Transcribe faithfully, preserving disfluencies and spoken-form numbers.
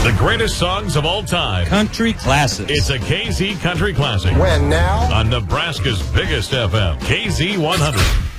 The greatest songs of all time. Country classics. It's a K Z Country Classic. When now? On Nebraska's biggest F M, K Z one hundred.